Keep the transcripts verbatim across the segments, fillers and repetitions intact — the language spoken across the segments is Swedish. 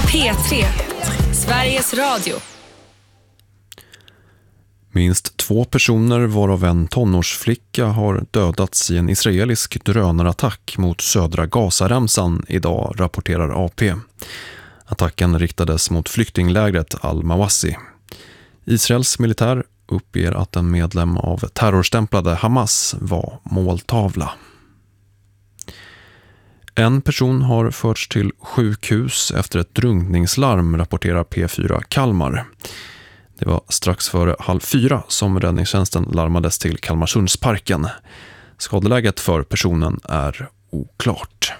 P tre, Sveriges Radio. Minst två personer, varav en tonårsflicka, har dödats i en israelisk drönarattack mot södra Gazaremsan idag, rapporterar A P. Attacken riktades mot flyktinglägret Al-Mawasi. Israels militär uppger att en medlem av terrorstämplade Hamas var måltavla. En person har förts till sjukhus efter ett drunkningslarm, rapporterar P fyra Kalmar. Det var strax före halv fyra som räddningstjänsten larmades till Kalmarsundsparken. Skadeläget för personen är oklart.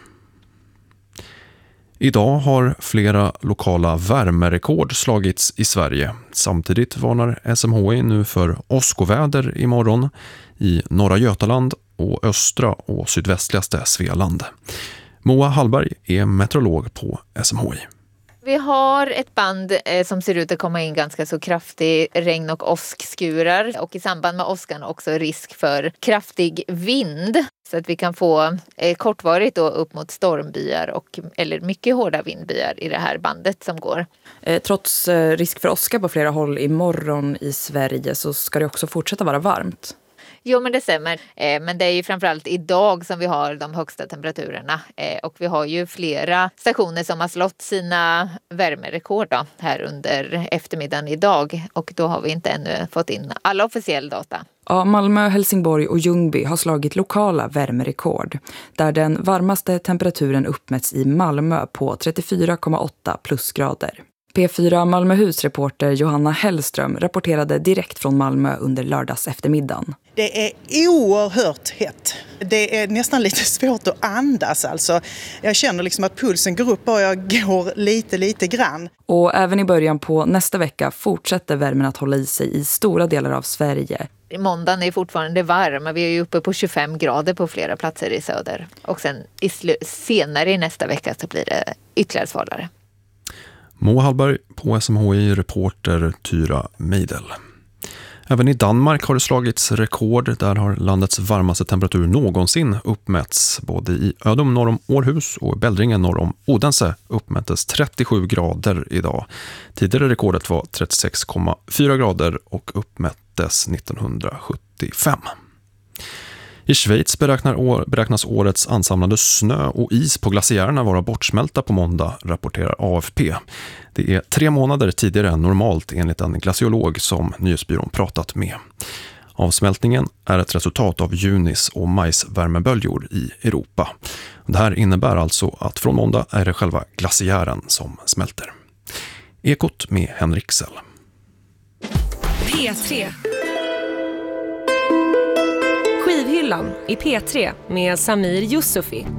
Idag har flera lokala värmerekord slagits i Sverige. Samtidigt varnar S M H I nu för åskoväder imorgon i norra Götaland och östra och sydvästligaste Svealand. Moa Hallberg är meteorolog på S M H I. Vi har ett band eh, som ser ut att komma in ganska så kraftig regn- och åskskurar. Och i samband med åskan också risk för kraftig vind. Så att vi kan få eh, kortvarigt då upp mot stormbyar och, eller mycket hårda vindbyar i det här bandet som går. Eh, trots eh, risk för åska på flera håll imorgon i Sverige så ska det också fortsätta vara varmt. Jo, men det stämmer. Eh, men det är ju framförallt idag som vi har de högsta temperaturerna. Eh, och vi har ju flera stationer som har slått sina värmerekord då, här under eftermiddagen idag. Och då har vi inte ännu fått in alla officiell data. Ja, Malmö, Helsingborg och Ljungby har slagit lokala värmerekord. Där den varmaste temperaturen uppmätts i Malmö på trettiofyra komma åtta plusgrader. P fyra Malmöhus-reporter Johanna Hellström rapporterade direkt från Malmö under lördags eftermiddagen. Det är oerhört hett. Det är nästan lite svårt att andas alltså. Jag känner liksom att pulsen går upp och jag går lite, lite grann. Och även i början på nästa vecka fortsätter värmen att hålla i sig i stora delar av Sverige. Måndagen är fortfarande varm. Vi är ju uppe på tjugofem grader på flera platser i söder. Och sen i sl- senare i nästa vecka så blir det ytterligare svalare. Moa Hallberg på S M H I, reporter Tyra Meidel. Även i Danmark har det slagits rekord. Där har landets varmaste temperatur någonsin uppmätts. Både i Ödum norr om Århus och i Bäldringen norr om Odense uppmättes trettiosju grader idag. Tidigare rekordet var trettiosex komma fyra grader och uppmättes nittonhundrasjuttiofem. I Schweiz beräknar år, beräknas årets ansamlade snö och is på glaciärerna vara bortsmälta på måndag, rapporterar A F P. Det är tre månader tidigare än normalt enligt en glaciolog som nyhetsbyrån pratat med. Avsmältningen är ett resultat av junis- och majsvärmeböljor i Europa. Det här innebär alltså att från måndag är det själva glaciären som smälter. Ekot med Henrik Sell. P tre. Skivhyllan i P tre med Samir Yusufi.